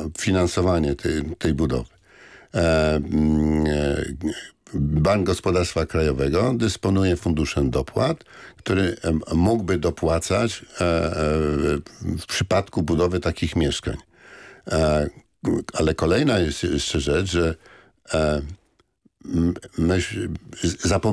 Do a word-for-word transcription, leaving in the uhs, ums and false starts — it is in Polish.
finansowanie tej, tej budowy. E, Bank Gospodarstwa Krajowego dysponuje funduszem dopłat, który mógłby dopłacać w przypadku budowy takich mieszkań. Ale kolejna jest jeszcze rzecz, że my zapomnieliśmy